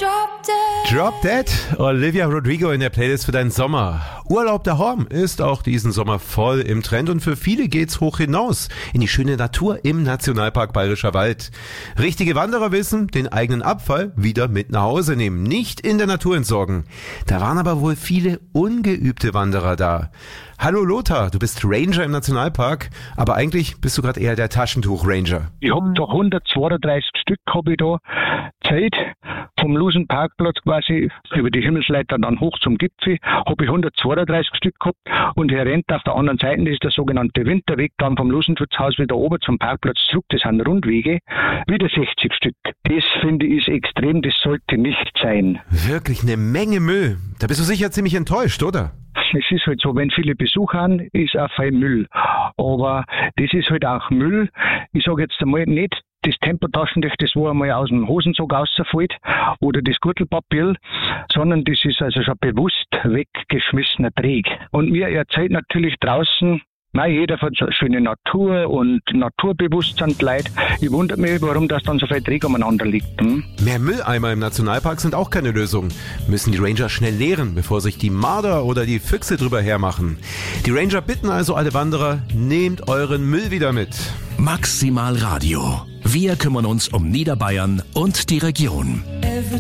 Drop Dead, Olivia Rodrigo in der Playlist für deinen Sommer. Urlaub daheim ist auch diesen Sommer voll im Trend und für viele geht's hoch hinaus in die schöne Natur im Nationalpark Bayerischer Wald. Richtige Wanderer wissen, den eigenen Abfall wieder mit nach Hause nehmen, nicht in der Natur entsorgen. Da waren aber wohl viele ungeübte Wanderer da. Hallo Lothar, du bist Ranger im Nationalpark, aber eigentlich bist du gerade eher der Taschentuch-Ranger. Ich habe da 132 Stück habe ich da Zeit vom Lusenparkplatz quasi über die Himmelsleiter dann hoch zum Gipfel, habe ich 132 Stück gehabt und hier rennt auf der anderen Seite, das ist der sogenannte Winterweg, dann vom Lusenschutzhaus wieder oben zum Parkplatz zurück, das sind Rundwege, wieder 60 Stück. Das finde ich ist extrem, das sollte nicht sein. Wirklich eine Menge Müll. Da bist du sicher ziemlich enttäuscht, oder? Es ist halt so, wenn viele Besucher haben, ist auch viel Müll. Aber das ist halt auch Müll. Ich sage jetzt einmal nicht das Tempotaschentuch, das wo einmal aus dem Hosensack rausfällt, oder das Gürtelpapier, sondern das ist also schon bewusst weggeschmissener Dreck. Und mir erzählt natürlich draußen, jeder hat so schöne Natur und Naturbewusstsein Leute. Ich wundere mich, warum das dann so viel Dreck umeinander liegt. Mehr Mülleimer im Nationalpark sind auch keine Lösung. Müssen die Ranger schnell leeren, bevor sich die Marder oder die Füchse drüber hermachen. Die Ranger bitten also alle Wanderer, nehmt euren Müll wieder mit. Maximal Radio. Wir kümmern uns um Niederbayern und die Region.